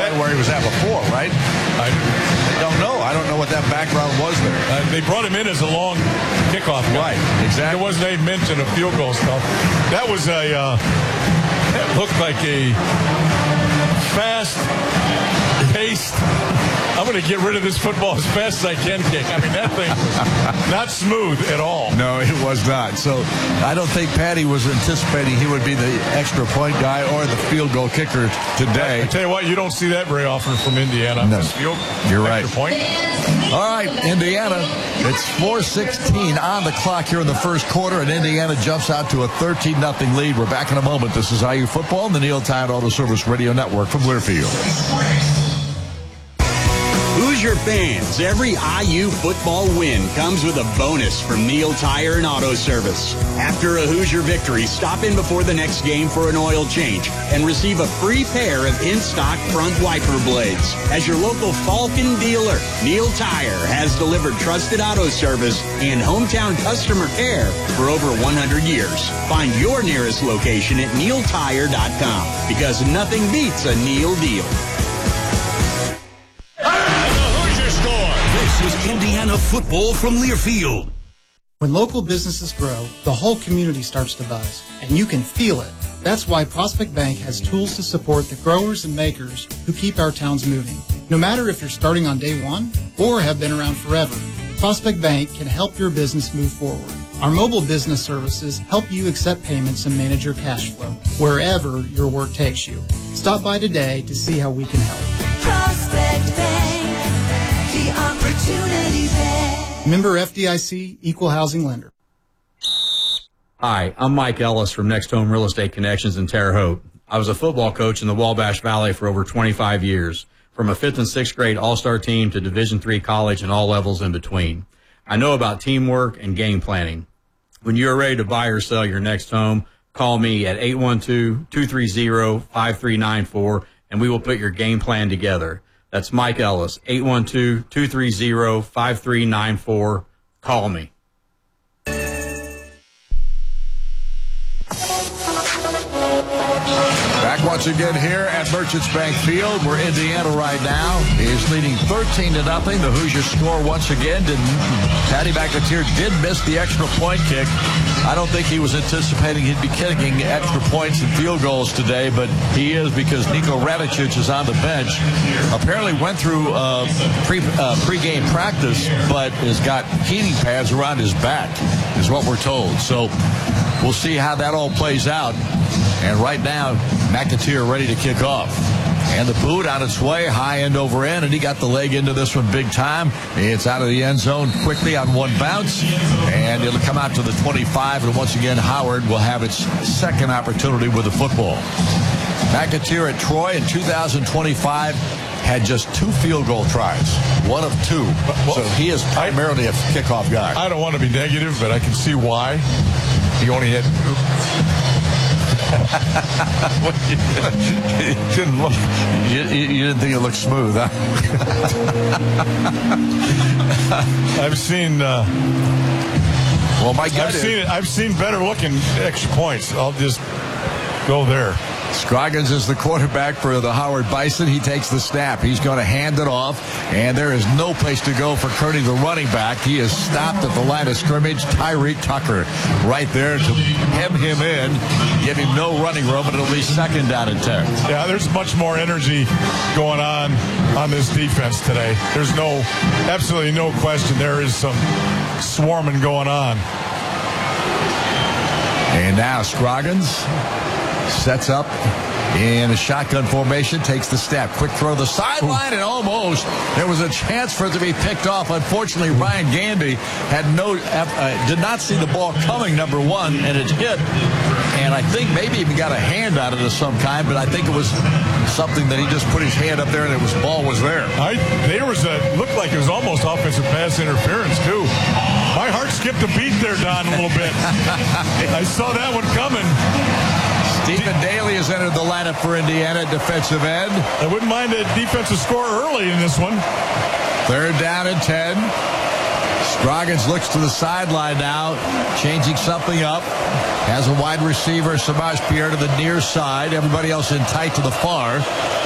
right where he was at before, right? I don't know. I don't know what that background was there. They brought him in as a long kickoff guy. Right, exactly. There wasn't any mention of field goal stuff. That was that looked like a fast-paced, I'm going to get rid of this football as fast as I can kick. I mean, that thing was not smooth at all. No, it was not. So I don't think Patty was anticipating he would be the extra point guy or the field goal kicker today. I tell you what, you don't see that very often from Indiana. No, you're right. Point. All right, Indiana, it's 4:16 on the clock here in the first quarter, and Indiana jumps out to a 13-0 lead. We're back in a moment. This is IU Football on the Neil Tide Auto Service Radio Network from Learfield. Hoosier fans, every IU football win comes with a bonus from Neil Tire and Auto Service. After a Hoosier victory, stop in before the next game for an oil change and receive a free pair of in-stock front wiper blades. As your local Falcon dealer, Neil Tire has delivered trusted auto service and hometown customer care for over 100 years. Find your nearest location at neiltire.com because nothing beats a Neil deal. This is Indiana football from Learfield. When local businesses grow, the whole community starts to buzz, and you can feel it. That's why Prospect Bank has tools to support the growers and makers who keep our towns moving. No matter if you're starting on day one or have been around forever, Prospect Bank can help your business move forward. Our mobile business services help you accept payments and manage your cash flow wherever your work takes you. Stop by today to see how we can help. Prospect Bank, the opportunity bank. Member FDIC, Equal Housing Lender. Hi, I'm Mike Ellis from Next Home Real Estate Connections in Terre Haute. I was a football coach in the Wabash Valley for over 25 years, from a 5th and 6th grade all-star team to Division III college and all levels in between. I know about teamwork and game planning. When you're ready to buy or sell your next home, call me at 812-230-5394, and we will put your game plan together. That's Mike Ellis, 812-230-5394. Call me. Back once again here at Merchants Bank Field, where Indiana right now is leading 13-0. The Hoosiers score once again. Patty McAteer did miss the extra point kick. I don't think he was anticipating he'd be kicking extra points and field goals today, but he is because Niko Radicic is on the bench. Apparently went through pre-game practice, but has got heating pads around his back, is what we're told. So we'll see how that all plays out. And right now, McAteer ready to kick off. And the boot on its way, high end over end, and he got the leg into this one big time. It's out of the end zone quickly on one bounce, and it'll come out to the 25, and once again, Howard will have its second opportunity with the football. McAteer at Troy in 2025 had just 2 field goal tries, 1 of 2. So he is primarily a kickoff guy. I don't want to be negative, but I can see why. He only had... It didn't look. You didn't think it looked smooth, huh? I've seen. Well, my God, I've seen better looking extra points. I'll just go there. Scroggins is the quarterback for the Howard Bison. He takes the snap. He's going to hand it off, and there is no place to go for Kearney, the running back. He is stopped at the line of scrimmage. Tyreek Tucker right there to hem him in, give him no running room, and it'll be 2nd down and 10. Yeah, there's much more energy going on this defense today. There's absolutely no question. There is some swarming going on. And now Scroggins sets up in a shotgun formation, takes the snap. Quick throw to the sideline, and almost there was a chance for it to be picked off. Unfortunately, Ryan Gandy had did not see the ball coming, number one, and it hit. And I think maybe even got a hand on it of some kind, but I think it was something that he just put his hand up there and ball was there. Looked like it was almost offensive pass interference, too. My heart skipped a beat there, Don, a little bit. I saw that one coming. Stephen Daly has entered the lineup for Indiana, defensive end. I wouldn't mind a defensive score early in this one. 3rd down and 10. Scroggins looks to the sideline now, changing something up. Has a wide receiver, Samaj Pierre, to the near side. Everybody else in tight to the far.